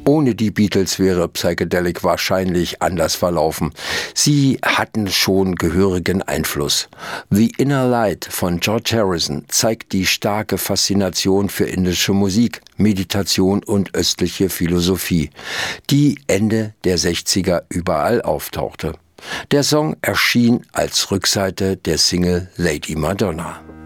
Ohne die Beatles wäre Psychedelic wahrscheinlich anders verlaufen. Sie hatten schon gehörigen Einfluss. The Inner Light von George Harrison zeigt die starke Faszination für indische Musik, Meditation und östliche Philosophie, die Ende der 60er überall auftauchte. Der Song erschien als Rückseite der Single Lady Madonna.